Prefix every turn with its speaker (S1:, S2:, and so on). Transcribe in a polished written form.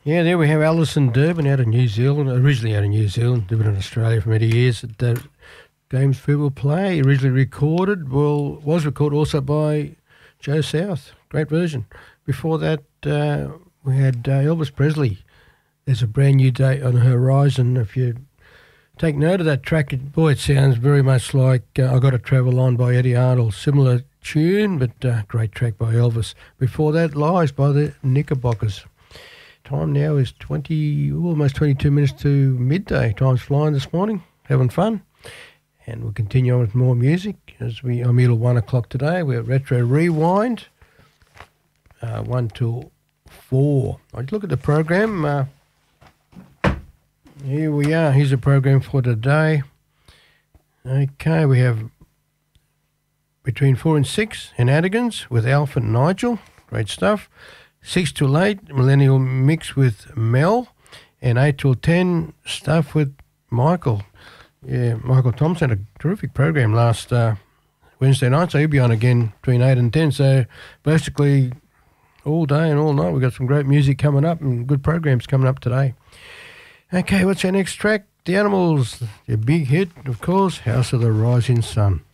S1: Yeah, there we have Alison Durbin out of New Zealand, originally out of New Zealand, living in Australia for many years. At Games People Play, originally recorded, was recorded also by Joe South. Great version. Before that, we had Elvis Presley. There's a brand new day on the horizon. If you take note of that track, boy, it sounds very much like I Got to Travel On by Eddie Arnold. Similar tune, but great track by Elvis. Before that, Lies by the Knickerbockers. Time now is almost 22 minutes to midday. Time's flying this morning. Having fun. And we'll continue on with more music I'm here till 1 o'clock today. We're Retro Rewind, 1 till 4. I look at the program. Here we are. Here's the program for today. Okay, we have between 4 and 6 Henanigans with Alf and Nigel. Great stuff. 6 till 8, Millennial Mix with Mel. And 8 till 10, stuff with Michael. Yeah, Michael Thompson had a terrific program last Wednesday night, so he'll be on again between 8 and 10. So basically all day and all night we've got some great music coming up and good programs coming up today. Okay, what's our next track? The Animals, their big hit, of course, House of the Rising Sun.